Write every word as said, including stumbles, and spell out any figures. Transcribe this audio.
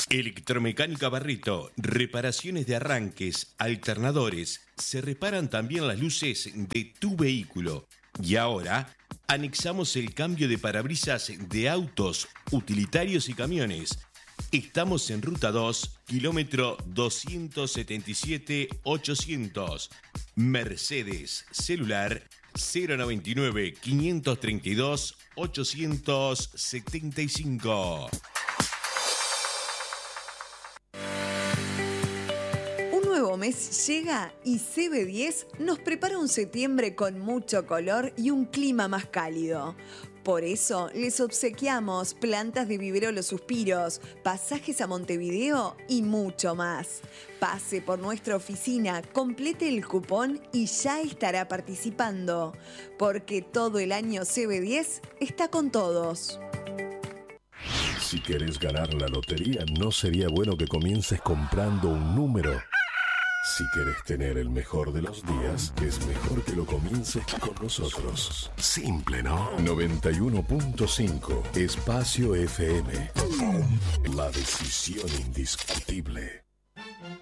Electromecánica Barreto, reparaciones de arranques, alternadores, se reparan también las luces de tu vehículo. Y ahora, anexamos el cambio de parabrisas de autos, utilitarios y camiones. Estamos en Ruta dos, kilómetro doscientos setenta y siete ochocientos. Mercedes, celular cero noventa y nueve, quinientos treinta y dos, ochocientos setenta y cinco. Nuevo mes llega y C B diez nos prepara un septiembre con mucho color y un clima más cálido. Por eso les obsequiamos plantas de vivero Los Suspiros, pasajes a Montevideo y mucho más. Pase por nuestra oficina, complete el cupón y ya estará participando. Porque todo el año C B diez está con todos. Si querés ganar la lotería, ¿no sería bueno que comiences comprando un número? Si querés tener el mejor de los días, es mejor que lo comiences con nosotros. Simple, ¿no? noventa y uno punto cinco Espacio F M. La decisión indiscutible.